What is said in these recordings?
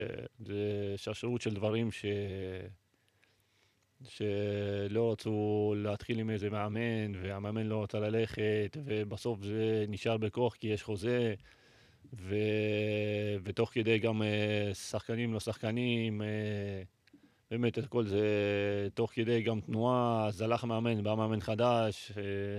זה שרשרות של דברים שלא רצו להתחיל עם איזה מאמן, והמאמן לא רצה ללכת, ובסוף זה נשאר בכוח כי יש חוזה, ותוך כדי גם שחקנים לא שחקנים, באמת את כל זה, תוך כדי גם תנועה, אז הלך מאמן, בא מאמן חדש,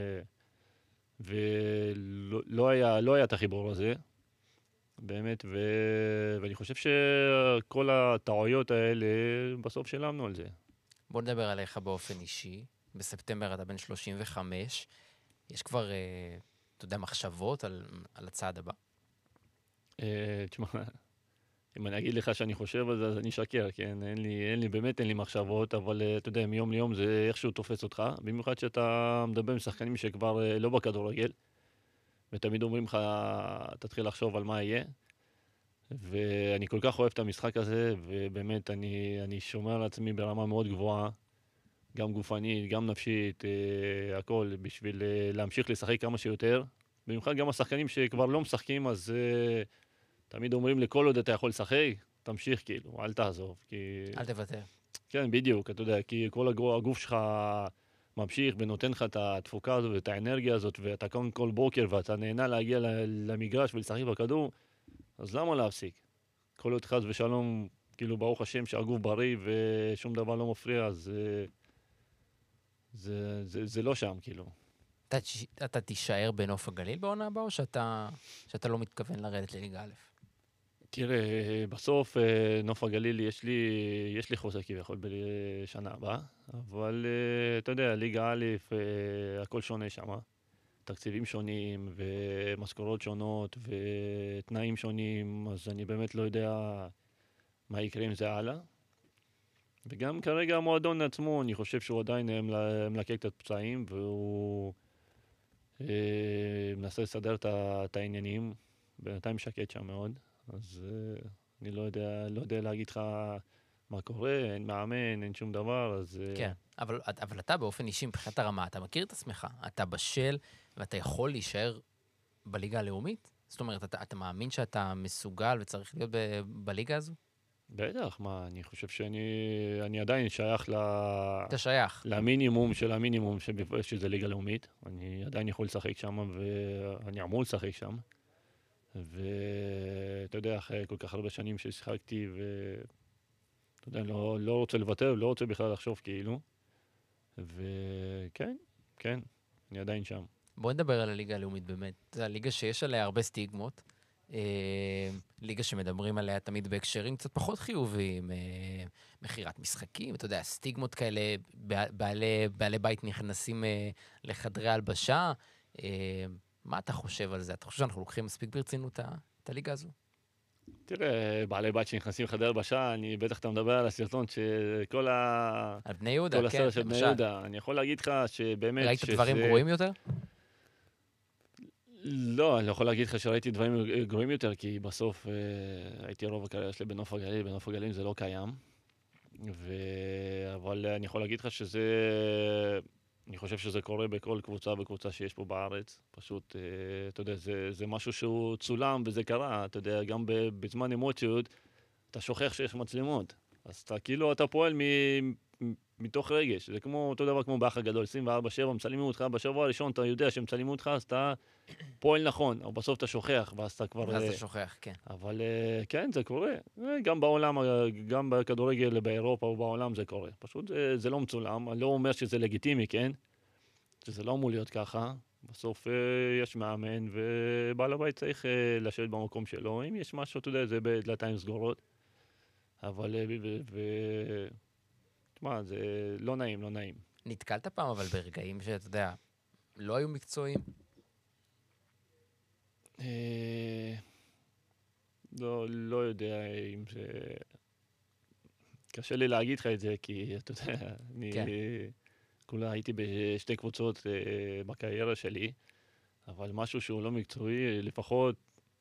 לא היה את החיבור הזה, באמת, ואני חושב שכל הטעויות האלה, בסוף שילמנו על זה. בוא נדבר עליך באופן אישי. בספטמבר אתה בן 35. יש כבר, אתה יודע, מחשבות על הצעד הבא? תשמע, אם אני אגיד לך שאני חושב על זה, אז אני אשקר, כן? באמת אין לי מחשבות, אבל אתה יודע, מיום ליום זה איכשהו תופס אותך, במיוחד שאתה מדבר עם שחקנים שכבר לא בכדורגל, ותמיד אומרים לך, תתחיל לחשוב על מה יהיה, ואני כל כך אוהב את המשחק הזה, ובאמת אני שומר על עצמי ברמה מאוד גבוהה, גם גופנית, גם נפשית, הכל, בשביל להמשיך לשחק כמה שיותר. במיוחד גם השחקנים שכבר לא משחקים, אז תמיד אומרים לכל עוד אתה יכול לשחק, תמשיך כאילו, אל תעזוב. אל תוותר. כן, בדיוק, אתה יודע, כי כל הגוף שלך ממשיך ונותן לך את התפוקה הזו ואת האנרגיה הזאת, ואתה קם כל בוקר ואתה נהנה להגיע למגרש ולשחק בכדור, אז למה להפסיק? כל עוד חס ושלום, כאילו ברוך השם שהגוף בריא ושום דבר לא מפריע, אז זה לא שם, כאילו. אתה תישאר בנוף הגליל בעונה הבאה, או שאתה לא מתכוון לרדת לליגה א'? תראה, בסוף נוף הגליל יש לי חוזה כביכול בשנה הבאה, אבל אתה יודע, ליגה א', הכל שונה שם. תקציבים שונים ומשכורות שונות ותנאים שונים, אז אני באמת לא יודע מה יקרה עם זה הלאה. וגם כרגע המועדון עצמו, אני חושב שהוא עדיין מלקק את הפצעים, והוא מנסה לסדר את העניינים, בינתיים שקט שם מאוד, אז אני לא יודע להגיד לך מה קורה, אין מאמן, אין שום דבר, אז... כן, אבל אתה באופן אישי מבחינת הרמה, אתה מכיר את עצמך, אתה בשל ואתה יכול להישאר בליגה הלאומית? זאת אומרת, אתה מאמין שאתה מסוגל וצריך להיות בליגה הזו? בטח, מה, אני חושב שאני עדיין שייך אתה שייך. למינימום של המינימום שזה ליגה לאומית. אני עדיין יכול לשחק שם, ואני אמור לשחק שם. ואתה יודע, אחרי כל כך הרבה שנים ששיחקתי, ואתה יודע, לא רוצה לוותר, לא רוצה בכלל לחשוב כאילו. וכן, כן, אני עדיין שם. בוא נדבר על הליגה הלאומית באמת. זו הליגה שיש עליה הרבה סטיגמות. ליגה שמדברים עליה תמיד בהקשרים קצת פחות חיוביים. מחירת משחקים, אתה יודע, סטיגמות כאלה, בעלי בית נכנסים לחדרי הלבשה. מה אתה חושב על זה? אתה חושב שאנחנו לוקחים מספיק ברצינות את הליגה הזו? תראה, בעלי בית שנכנסים לחדר הלבשה, בטח אתה מדבר על הסרטון שכל על בני יהודה, כל כן, הסרט של בני למשל. יהודה. אני יכול להגיד לך שבאמת ראית דברים גרועים יותר? לא, אני לא יכול להגיד לך שראיתי דברים גרועים יותר, כי בסוף הייתי רוב הקריירה שלי בנוף הגליל, בנוף הגליל זה לא קיים. אבל אני יכול להגיד לך אני חושב שזה קורה בכל קבוצה וקבוצה שיש פה בארץ. פשוט, אתה יודע, זה משהו שהוא צולם וזה קרה. אתה יודע, גם בזמן אמוציות, אתה שוכח שיש מצלמות. אז אתה פועל מתוך רגש. זה אותו דבר כמו באח הגדול, 24/7, מצלמים אותך, בשבוע הראשון אתה יודע שמצלמים אותך, אז אתה פועל נכון, אבל בסוף אתה שוכח, ואז אתה כבר... אז אתה שוכח, כן. אבל כן, זה קורה. גם בעולם, גם בכדורגל באירופה ובעולם זה קורה. פשוט זה לא מצולם, אני לא אומר שזה לגיטימי, כן? שזה לא אמור להיות ככה. בסוף יש מאמן, ובעל הבית צריך לשבת במקום שלו. אם יש משהו, אתה יודע, זה בדלתיים סגורות. אבל... תשמע, זה לא נעים, לא נעים. נתקלת פעם אבל ברגעים שאתה יודע, לא היו מקצועיים? לא יודע אם זה... קשה לי להגיד לך את זה, כי אתה יודע, אני כולה הייתי בשתי קבוצות בקריירה שלי, אבל משהו שהוא לא מקצועי, לפחות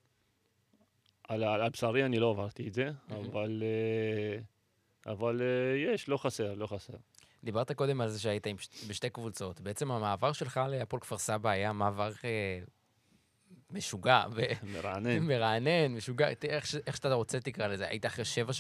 על בשרי אני לא עברתי את זה, אבל יש, לא חסר, לא חסר. דיברת קודם על זה שהיית בשתי קבוצות. בעצם המעבר שלך להפועל כפר סבא היה מעבר משוגע, מרענן. מרענן, משוגע, איך שאתה רוצה תקרא לזה, היית אחרי 7